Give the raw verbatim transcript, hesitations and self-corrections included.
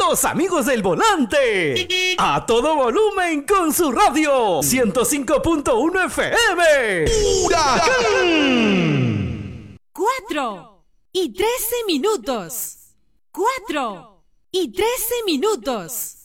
Los amigos del volante. A todo volumen con su radio. ciento cinco punto uno F M. ¡Huracán! Cuatro y trece minutos. Cuatro y trece minutos.